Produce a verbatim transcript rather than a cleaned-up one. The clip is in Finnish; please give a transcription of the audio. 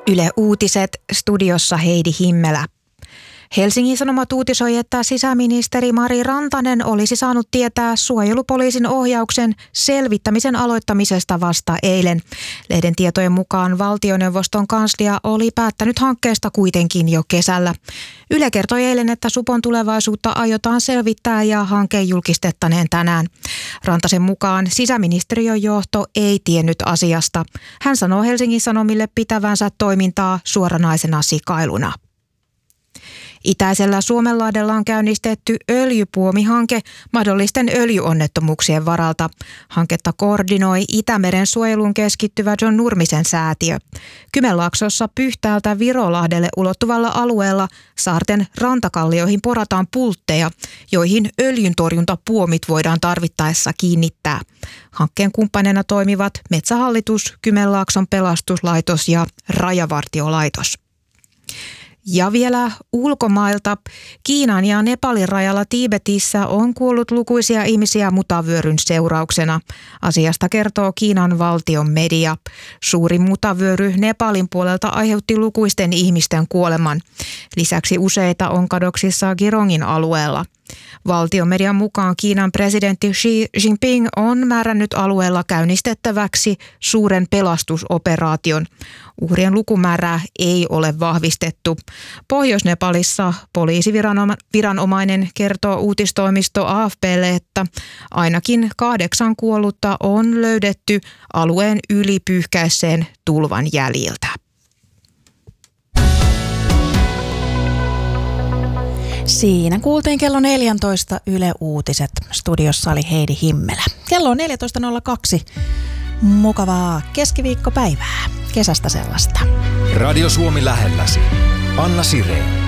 Yle Uutiset, studiossa Heidi Himmelä. Helsingin Sanomat uutisoi, että sisäministeri Mari Rantanen olisi saanut tietää suojelupoliisin ohjauksen selvittämisen aloittamisesta vasta eilen. Lehden tietojen mukaan valtioneuvoston kanslia oli päättänyt hankkeesta kuitenkin jo kesällä. Yle kertoi eilen, että supon tulevaisuutta aiotaan selvittää ja hanke julkistettaneen tänään. Rantasen mukaan sisäministeriön johto ei tiennyt asiasta. Hän sanoo Helsingin Sanomille pitävänsä toimintaa suoranaisena sikailuna. Itäisellä Suomenlahdella on käynnistetty öljypuomihanke mahdollisten öljyonnettomuuksien varalta. Hanketta koordinoi Itämeren suojeluun keskittyvä John Nurmisen säätiö. Kymenlaaksossa Pyhtäältä Virolahdelle ulottuvalla alueella saarten rantakallioihin porataan pultteja, joihin öljyntorjuntapuomit voidaan tarvittaessa kiinnittää. Hankkeen kumppaneina toimivat Metsähallitus, Kymenlaakson pelastuslaitos ja Rajavartiolaitos. Ja vielä ulkomailta. Kiinan ja Nepalin rajalla Tiibetissä on kuollut lukuisia ihmisiä mutavyöryn seurauksena. Asiasta kertoo Kiinan valtion media. Suuri mutavyöry Nepalin puolelta aiheutti lukuisten ihmisten kuoleman. Lisäksi useita on kadoksissa Girongin alueella. Valtiomedian mukaan Kiinan presidentti Xi Jinping on määrännyt alueella käynnistettäväksi suuren pelastusoperaation. Uhrien lukumäärää ei ole vahvistettu. Pohjois-Nepalissa poliisiviranomainen kertoo uutistoimisto A F P:lle, että ainakin kahdeksan kuollutta on löydetty alueen yli pyyhkäisseen tulvan jäljiltä. Siinä kuultiin kello neljätoista Yle Uutiset. Studiossa oli Heidi Himmelä. Kello on neljätoista nolla kaksi. Mukavaa keskiviikkopäivää. Kesästä sellaista. Radio Suomi lähelläsi. Anna Sireen.